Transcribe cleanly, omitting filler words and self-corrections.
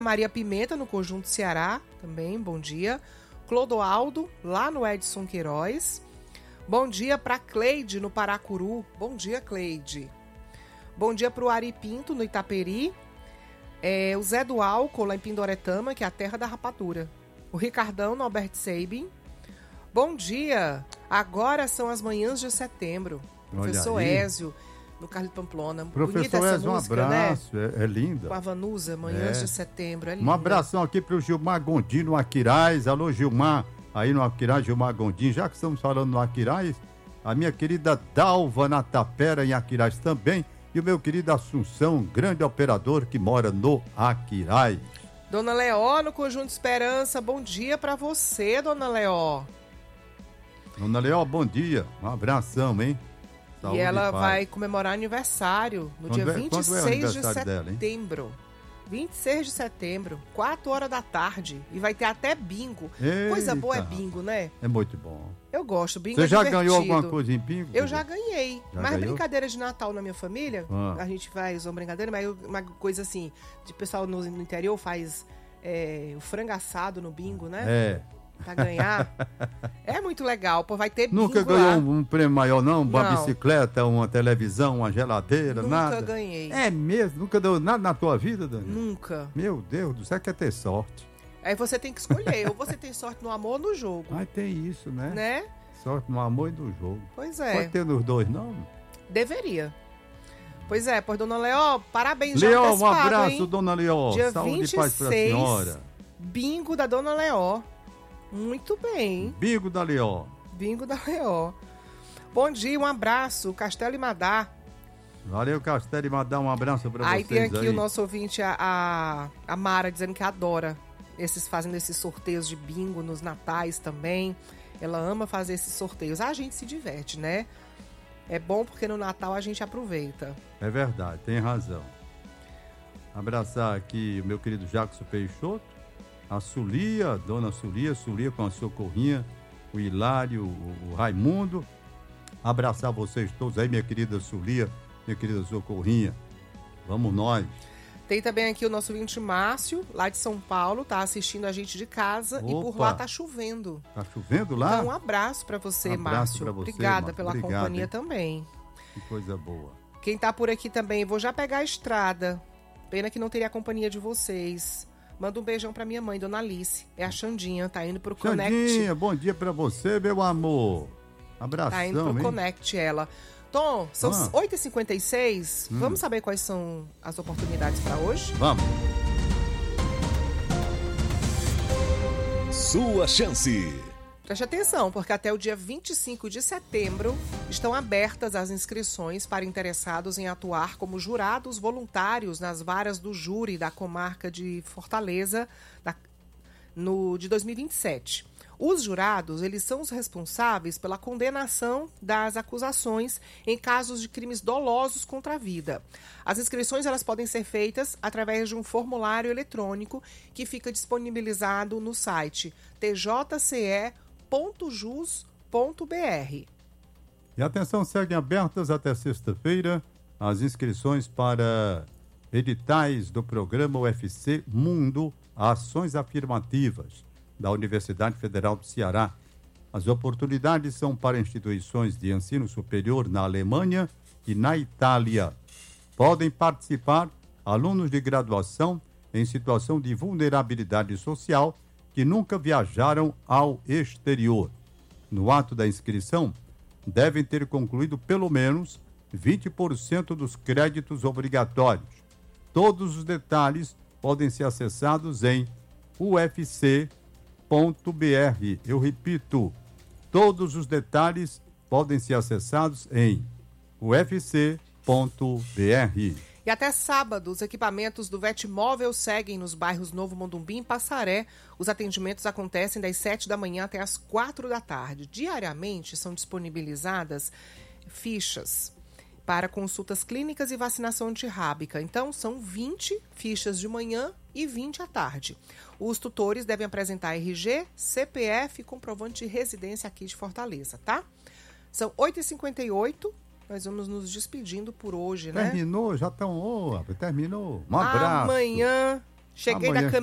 Maria Pimenta, no Conjunto Ceará, também, bom dia. Clodoaldo, lá no Edson Queiroz. Bom dia para Cleide, no Paracuru. Bom dia, Cleide. Bom dia para o Ari Pinto, no Itaperi. O Zé do Álcool, lá em Pindoretama, que é a terra da rapadura. O Ricardão, no Albert Sabin. Bom dia. Agora são as manhãs de setembro. Professor Ézio, no Carlos Pamplona. Professor Ézio, um abraço. Né? É linda. Com a Vanusa, manhãs de setembro. É linda. Um abração aqui para o Gilmar Gondim, no Aquiraz. Alô, Gilmar. Aí no Aquiraz, Gilmar Gondim. Já que estamos falando no Aquiraz, a minha querida Dalva na Tapera, em Aquiraz também. E o meu querido Assunção, grande operador que mora no Aquiraz. Dona Leó, no Conjunto Esperança. Bom dia para você, Dona Leó. Dona Leó, bom dia. Um abração, hein? Saúde e ela vai comemorar aniversário no dia 26 de setembro. Dela, 26 de setembro, 4 horas da tarde. E vai ter até bingo. Eita. Coisa boa é bingo, né? É muito bom. Eu gosto, bingo Você é já divertido. ganhou alguma coisa em bingo? Eu já ganhei. Mas ganhou? brincadeira de Natal na minha família, a gente faz uma brincadeira, mas uma coisa assim, de pessoal no interior faz o frango assado no bingo, né? Pra ganhar. É muito legal, pô, vai ter bingo. Nunca ganhou um prêmio maior, não? Uma bicicleta, uma televisão, uma geladeira, nada? Nunca ganhei. É mesmo? Nunca deu nada na tua vida, Dani? Nunca. Meu Deus do céu, quer ter sorte. Aí você tem que escolher, ou você tem sorte no amor ou no jogo. Mas tem isso, né? Né? Sorte no amor e no jogo. Pois é. Pode ter nos dois, não? Deveria. Pois é, pois Dona Leó, parabéns, Leó, já um abraço, hein? Dona Leó. Dia Saúde 26, e paz pra senhora. Bingo da Dona Leó. Muito bem. Bingo da Leó. Bingo da Leó. Bom dia, um abraço, Castelo e Madá. Valeu, Castelo e Madá, um abraço pra vocês aí. Tem aqui o nosso ouvinte, a Mara, dizendo que adora fazendo esses sorteios de bingo nos natais também. Ela ama fazer esses sorteios. A gente se diverte, né? É bom porque no Natal a gente aproveita. É verdade, tem razão. Abraçar aqui o meu querido Jackson Peixoto, a Sulia, Dona Sulia com a Socorrinha, o Hilário, o Raimundo. Abraçar vocês todos aí, minha querida Sulia, minha querida Socorrinha. Vamos nós. Tem também aqui o nosso ouvinte Márcio, lá de São Paulo, tá assistindo a gente de casa. Opa. E por lá tá chovendo. Tá chovendo lá? Então um abraço pra você, Márcio. Pra você, Obrigada Márcio. pela companhia também. Que coisa boa. Quem tá por aqui também, vou já pegar a estrada. Pena que não teria a companhia de vocês. Manda um beijão pra minha mãe, Dona Alice. É a Xandinha, tá indo pro Connect. Xandinha, bom dia pra você, meu amor. Abração, tá indo pro hein? Connect, ela. Tom, são 8h56. Vamos saber quais são as oportunidades pra hoje? Vamos. Sua chance. Preste atenção, porque até o dia 25 de setembro estão abertas as inscrições para interessados em atuar como jurados voluntários nas varas do júri da comarca de Fortaleza de 2027. Os jurados, eles são os responsáveis pela condenação das acusações em casos de crimes dolosos contra a vida. As inscrições elas podem ser feitas através de um formulário eletrônico que fica disponibilizado no site tjce.jus.br. E atenção, seguem abertas até sexta-feira as inscrições para editais do programa UFC Mundo Ações Afirmativas da Universidade Federal do Ceará. As oportunidades são para instituições de ensino superior na Alemanha e na Itália. Podem participar alunos de graduação em situação de vulnerabilidade social que nunca viajaram ao exterior. No ato da inscrição, devem ter concluído pelo menos 20% dos créditos obrigatórios. Todos os detalhes podem ser acessados em ufc.br. Eu repito, todos os detalhes podem ser acessados em ufc.br. E até sábado, os equipamentos do Vetmóvel seguem nos bairros Novo Mondumbim e Passaré. Os atendimentos acontecem das 7 da manhã até as 4 da tarde. Diariamente são disponibilizadas fichas para consultas clínicas e vacinação antirrábica. Então, são 20 fichas de manhã e 20 à tarde. Os tutores devem apresentar RG, CPF e comprovante de residência aqui de Fortaleza, tá? São 8h58. Nós vamos nos despedindo por hoje, né? Terminou, já estão... terminou. Um abraço. Amanhã Cheguei Amanhã. da